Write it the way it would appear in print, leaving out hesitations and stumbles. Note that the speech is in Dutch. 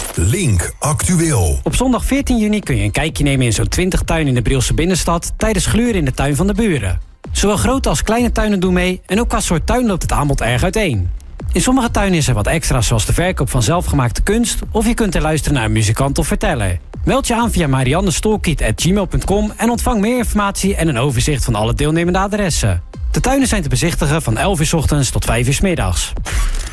Link Actueel. Op zondag 14 juni kun je een kijkje nemen in zo'n 20 tuinen in de Brielse binnenstad tijdens gluren in de tuin van de buren. Zowel grote als kleine tuinen doen mee en ook qua soort tuin loopt het aanbod erg uiteen. In sommige tuinen is er wat extra's zoals de verkoop van zelfgemaakte kunst of je kunt er luisteren naar een muzikant of verteller. Meld je aan via mariannestolkiet@gmail.com en ontvang meer informatie en een overzicht van alle deelnemende adressen. De tuinen zijn te bezichtigen van 11 uur 's ochtends tot 5 uur 's middags.